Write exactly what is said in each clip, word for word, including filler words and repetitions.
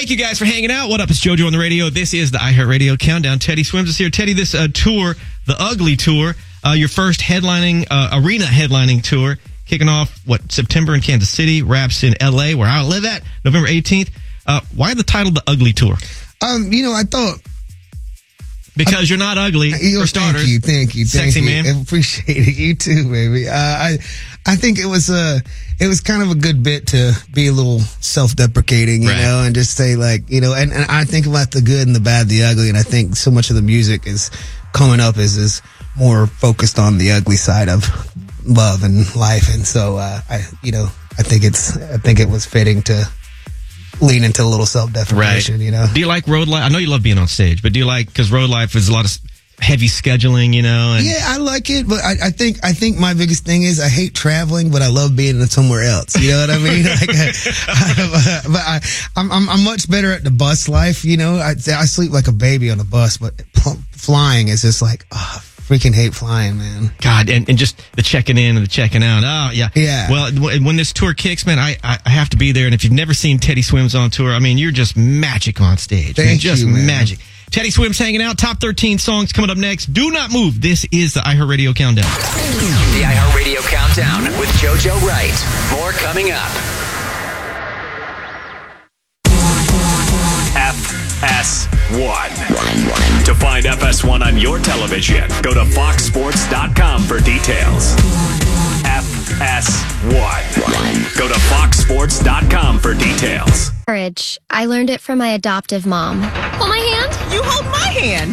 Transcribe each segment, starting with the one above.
Thank you guys for hanging out. What up? It's JoJo on the radio. This is the iHeartRadio Countdown. Teddy Swims is here. Teddy, this uh, tour, the Ugly Tour, uh, your first headlining, uh, arena headlining tour, kicking off, what, September in Kansas City, wraps in L A, where I live at, November eighteenth. Uh, why the title, The Ugly Tour? Um, you know, I thought... Because I, you're not ugly, you know, for starters. Thank you, thank you, thank Sexy you. man. I appreciate it. You too, baby. Uh, I, I think it was a, it was kind of a good bit to be a little self-deprecating, you right. know, and just say like, you know, and, and I think about the good and the bad, the ugly, and I think so much of the music is coming up is is more focused on the ugly side of love and life, and so uh, I, you know, I think it's, I think it was fitting to lean into a little self-definition, right. you know. Do you like road life? I know you love being on stage, but do you like, because road life is a lot of heavy scheduling, you know? And yeah, I like it, but I, I think I think my biggest thing is I hate traveling, but I love being somewhere else. You know what I mean? Like, I, I, but I, I'm, I'm I'm much better at the bus life. You know, I I sleep like a baby on a bus, but flying is just like, oh, freaking hate flying, man. God, and, and just the checking in and the checking out. Oh, yeah. Yeah. Well, when this tour kicks, man, I, I have to be there. And if you've never seen Teddy Swims on tour, I mean, you're just magic on stage. Thank man, just you, man. magic. Teddy Swims hanging out. Top thirteen songs coming up next. Do not move. This is the iHeartRadio Countdown. The iHeartRadio Countdown with JoJo Wright. More coming up. F S one. To find F S one on your television, go to fox sports dot com for details. F S one. Go to fox sports dot com for details. Courage. I learned it from my adoptive mom. Hold my hand. You hold my hand.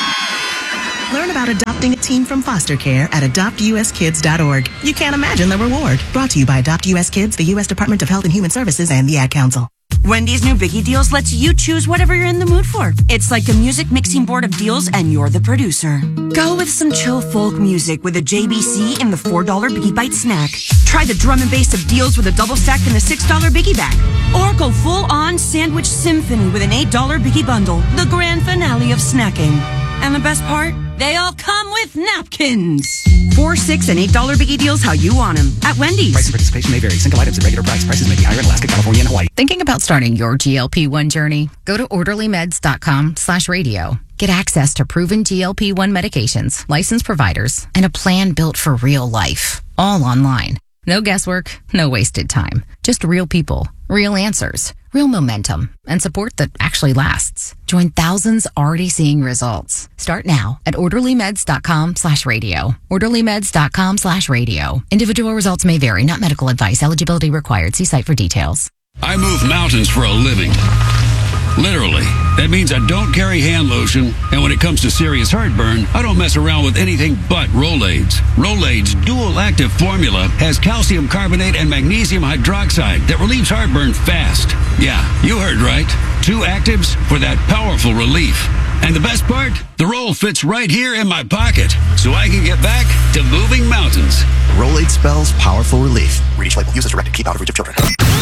Learn about adopting a teen from foster care at adopt u s kids dot org. You can't imagine the reward. Brought to you by Adopt U S Kids, the U S Department of Health and Human Services, and the Ad Council. Wendy's new Biggie Deals lets you choose whatever you're in the mood for. It's like a music mixing board of deals, and you're the producer. Go with some chill folk music with a J B C in the four dollar Biggie Bite snack. Try the drum and bass of deals with a double stack in the six dollar Biggie Bag. Or go full-on sandwich symphony with an eight dollar Biggie Bundle, the grand finale of snacking. And the best part? They all come with napkins. Four, six, and eight dollar Biggie Deals how you want them at Wendy's. Price and participation may vary. Single items at regular price. Prices may be higher in Alaska, California, and Hawaii. Thinking about starting your G L P one journey? Go to orderly meds dot com slash radio. Get access to proven G L P one medications, licensed providers, and a plan built for real life. All online. No guesswork, no wasted time. Just real people, real answers, real momentum, and support that actually lasts. Join thousands already seeing results. Start now at orderly meds dot com slash radio. orderly meds dot com slash radio. Individual results may vary, not medical advice. Eligibility required. See site for details. I move mountains for a living. Literally. That means I don't carry hand lotion, and when it comes to serious heartburn, I don't mess around with anything but Rolaids. Rolaids' dual-active formula has calcium carbonate and magnesium hydroxide that relieves heartburn fast. Yeah, you heard right. Two actives for that powerful relief. And the best part? The roll fits right here in my pocket, so I can get back to moving mountains. Rolade spells powerful relief. Read each label. Use as directed. Keep out of reach of children.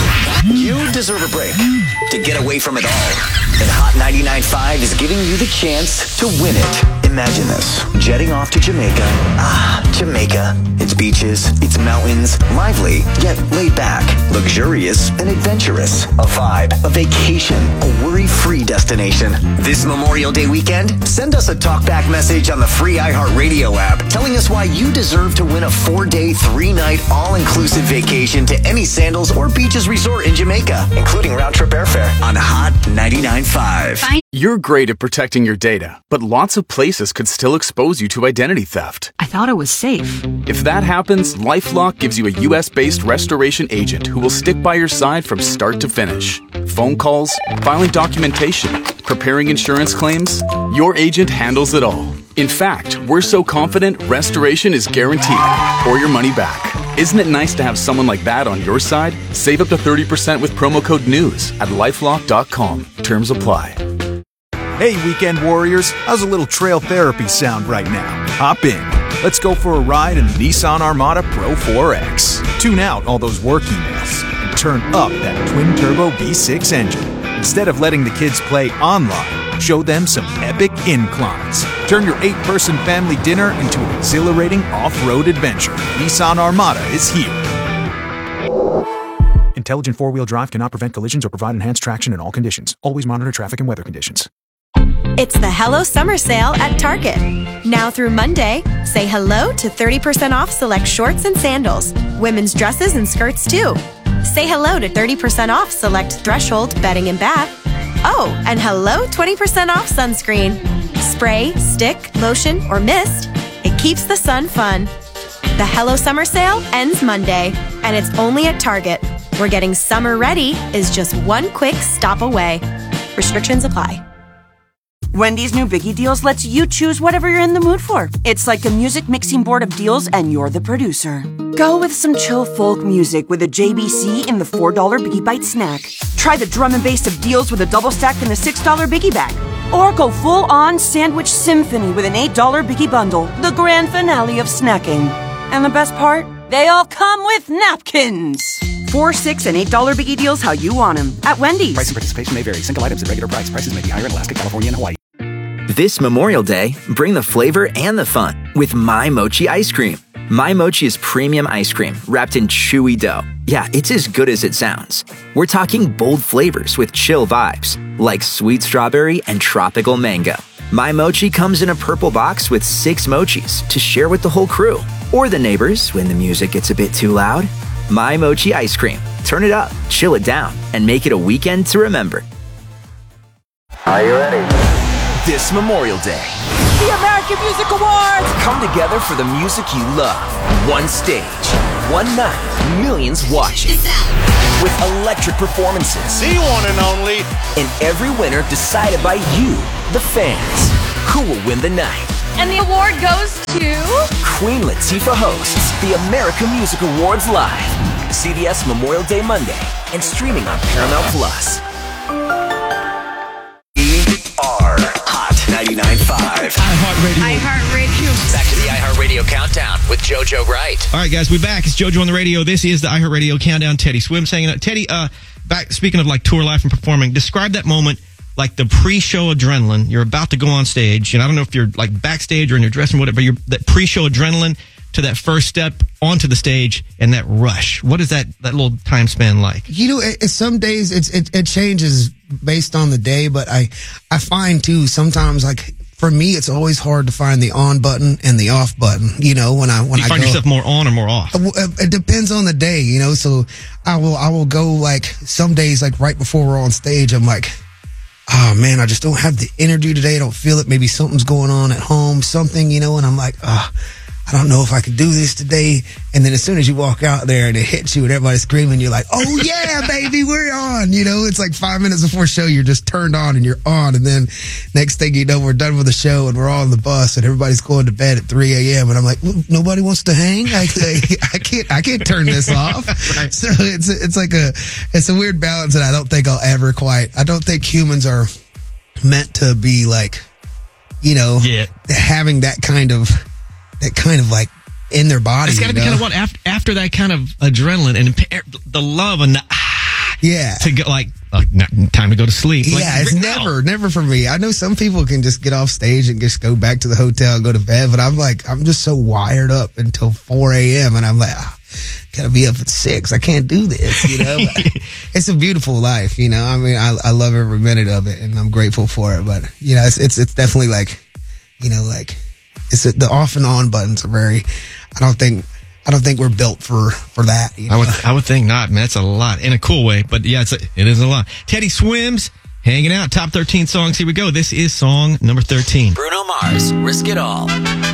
You deserve a break to get away from it all. And Hot ninety-nine point five is giving you the chance to win it. Imagine this. Jetting off to Jamaica. Ah, Jamaica. It's beaches, it's mountains, lively, yet laid back, luxurious and adventurous. A vibe, a vacation, a worry-free destination. This Memorial Day weekend, send us a talkback message on the free iHeartRadio app telling us why you deserve to win a four-day, three-night, all-inclusive vacation to any Sandals or Beaches resort in Jamaica, including round-trip airfare on Hot ninety-nine point five. You're great at protecting your data, but lots of places could still expose you to identity theft. I thought it was safe. If that happens, LifeLock gives you a U S-based restoration agent who will stick by your side from start to finish. Phone calls, filing documentation, preparing insurance claims, your agent handles it all. In fact, we're so confident restoration is guaranteed or your money back. Isn't it nice to have someone like that on your side? Save up to thirty percent with promo code NEWS at lifelock dot com. Terms apply. Hey, weekend warriors, how's a little trail therapy sound right now? Hop in. Let's go for a ride in the Nissan Armada Pro four X. Tune out all those work emails and turn up that twin-turbo V six engine. Instead of letting the kids play online, show them some epic inclines. Turn your eight-person family dinner into an exhilarating off-road adventure. Nissan Armada is here. And Intelligent four-wheel drive cannot prevent collisions or provide enhanced traction in all conditions. Always monitor traffic and weather conditions. It's the Hello Summer Sale at Target. Now through Monday, say hello to thirty percent off select shorts and sandals, women's dresses and skirts too. Say hello to thirty percent off select Threshold bedding and bath. Oh, and hello twenty percent off sunscreen. Spray, stick, lotion, or mist, it keeps the sun fun. The Hello Summer Sale ends Monday, and it's only at Target, where getting summer ready is just one quick stop away. Restrictions apply. Wendy's new Biggie Deals lets you choose whatever you're in the mood for. It's like a music mixing board of deals, and you're the producer. Go with some chill folk music with a J B C in the four dollar Biggie Bite snack. Try the drum and bass of deals with a double stack in the six dollar Biggie Bag. Or go full-on sandwich symphony with an eight dollar Biggie Bundle, the grand finale of snacking. And the best part? They all come with napkins. Four, six, and eight dollar Biggie Deals how you want them at Wendy's. Price and participation may vary. Single items at regular price. Prices may be higher in Alaska, California, and Hawaii. This Memorial Day, bring the flavor and the fun with My Mochi ice cream. My Mochi is premium ice cream wrapped in chewy dough. Yeah, it's as good as it sounds. We're talking bold flavors with chill vibes, like sweet strawberry and tropical mango. My Mochi comes in a purple box with six mochis to share with the whole crew, or the neighbors when the music gets a bit too loud. My Mochi ice cream. Turn it up, chill it down, and make it a weekend to remember. Are you ready? This Memorial Day, the American Music Awards come together for the music you love. One stage, one night, millions watching. With electric performances. The one and only. And every winner decided by you, the fans. Who will win the night? And the award goes to... Queen Latifah hosts the American Music Awards live. C B S Memorial Day Monday and streaming on Paramount Plus. ninety-nine point five iHeartRadio. iHeartRadio. Back to the iHeartRadio Countdown with JoJo Wright. All right, guys, we're back. It's JoJo on the radio. This is the iHeartRadio Countdown. Teddy Swims hanging out. Teddy, uh, back. Speaking of like tour life and performing, describe that moment, like the pre-show adrenaline. You're about to go on stage, and I don't know if you're like backstage or in your dressing room, whatever. But you're that pre-show adrenaline to that first step onto the stage and that rush. What is that that little time span like? You know, it, it, some days it's, it it changes based on the day, but I I find too sometimes like. For me, it's always hard to find the on button and the off button. You know, when I when you I find go, yourself more on or more off. It depends on the day. You know, so I will I will go like some days like right before we're on stage. I'm like, oh man, I just don't have the energy today. I don't feel it. Maybe something's going on at home, something. You know, and I'm like, ah. Oh, I don't know if I could do this today. And then as soon as you walk out there and it hits you and everybody's screaming, you're like, oh yeah, baby, we're on. You know, it's like five minutes before show, you're just turned on and you're on. And then next thing you know, we're done with the show and we're all on the bus and everybody's going to bed at three a.m. And I'm like, nobody wants to hang? I, I can't, I can't turn this off. Right. So it's, it's like a, it's a weird balance that I don't think I'll ever quite, I don't think humans are meant to be like, you know, yeah. having that kind of, that kind of like in their body. It's got to be know? kind of what after, after that kind of adrenaline and the love and the, ah, yeah, to go like, like time to go to sleep. Yeah, like, it's never, never for me. I know some people can just get off stage and just go back to the hotel and go to bed, but I'm like, I'm just so wired up until four a.m. and I'm like, ah, gotta be up at six. I can't do this, you know. It's a beautiful life, you know. I mean, I I love every minute of it, and I'm grateful for it. But you know, it's it's it's definitely like, you know, like. It's the off and on buttons are very. I don't think. I don't think we're built for for that. You know? I would. I would think not, man. It's a lot in a cool way, but yeah, it's a, it is a lot. Teddy Swims hanging out. Top thirteen songs. Here we go. This is song number thirteen. Bruno Mars. Risk It All.